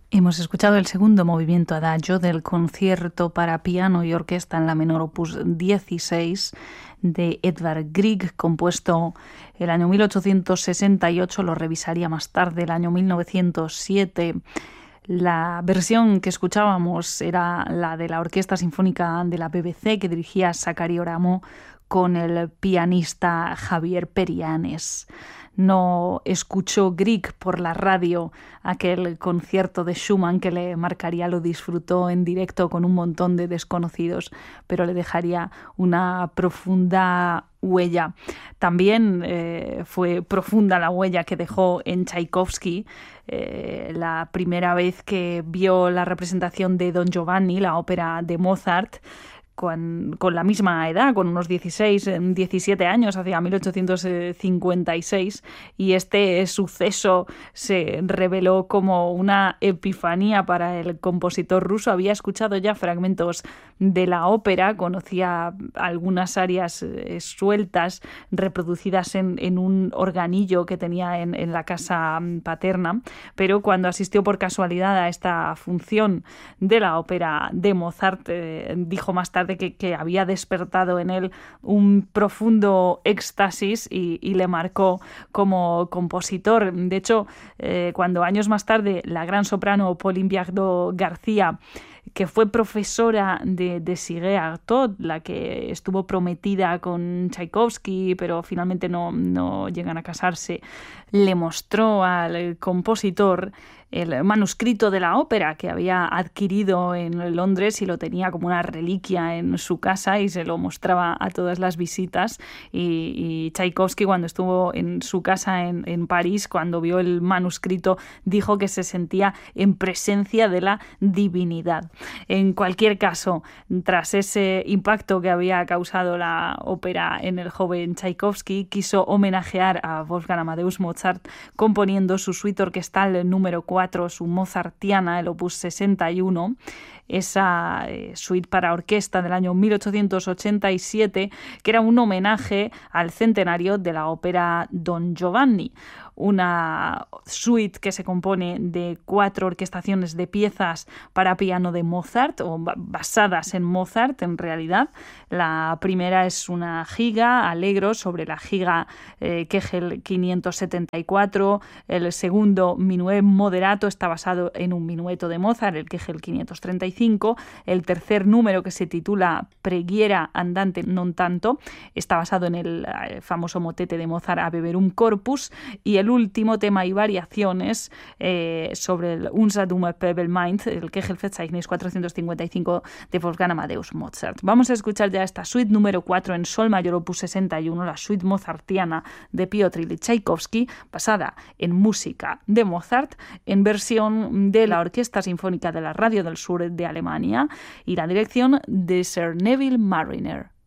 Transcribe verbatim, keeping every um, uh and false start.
Hemos escuchado el segundo movimiento adagio del concierto para piano y orquesta en la menor opus dieciséis de Edvard Grieg, compuesto el año mil ochocientos sesenta y ocho, lo revisaría más tarde, el año mil novecientos siete. La versión que escuchábamos era la de la Orquesta Sinfónica de la B B C, que dirigía Sakari Oramo con el pianista Javier Perianes. No escuchó Grieg por la radio aquel concierto de Schumann que le marcaría, lo disfrutó en directo con un montón de desconocidos, pero le dejaría una profunda huella. También eh, fue profunda la huella que dejó en Tchaikovsky eh, la primera vez que vio la representación de Don Giovanni, la ópera de Mozart, Con, con la misma edad, con unos dieciséis, diecisiete años, hacia mil ochocientos cincuenta y seis, y este suceso se reveló como una epifanía para el compositor ruso. Había escuchado ya fragmentos de la ópera, conocía algunas arias eh, sueltas reproducidas en, en un organillo que tenía en, en la casa paterna, pero cuando asistió por casualidad a esta función de la ópera de Mozart, eh, dijo más tarde Que, que había despertado en él un profundo éxtasis y, y le marcó como compositor. De hecho, eh, cuando años más tarde la gran soprano Pauline Viardot García, que fue profesora de, de Sigue Artaud, la que estuvo prometida con Tchaikovsky, pero finalmente no, no llegan a casarse, le mostró al compositor el manuscrito de la ópera que había adquirido en Londres y lo tenía como una reliquia en su casa y se lo mostraba a todas las visitas. Y, y Tchaikovsky, cuando estuvo en su casa en, en París, cuando vio el manuscrito, dijo que se sentía en presencia de la divinidad. En cualquier caso, tras ese impacto que había causado la ópera en el joven Tchaikovsky, quiso homenajear a Wolfgang Amadeus Mozart componiendo su suite orquestal número cuatro, su Mozartiana, el opus sesenta y uno, esa eh, suite para orquesta del año mil ochocientos ochenta y siete, que era un homenaje al centenario de la ópera Don Giovanni. Una suite que se compone de cuatro orquestaciones de piezas para piano de Mozart, o basadas en Mozart en realidad. La primera es una giga, Allegro, sobre la giga eh, Kegel quinientos setenta y cuatro. El segundo, Minuet Moderato, está basado en un minueto de Mozart, el Kegel quinientos treinta y cinco. El tercer número, que se titula Preghiera andante non tanto, está basado en el eh, famoso motete de Mozart Ave Verum Corpus. Y el último, tema y variaciones eh, sobre el Unsa dumme Pebelmeint, el Kegelverzeichnis cuatrocientos cincuenta y cinco de Wolfgang Amadeus Mozart. Vamos a escuchar ya esta suite número cuatro en sol mayor opus sesenta y uno, la suite mozartiana de Piotr Ilich Tchaikovsky, basada en música de Mozart, en versión de la Orquesta Sinfónica de la Radio del Sur de Alemania y la dirección de Sir Neville Marriner.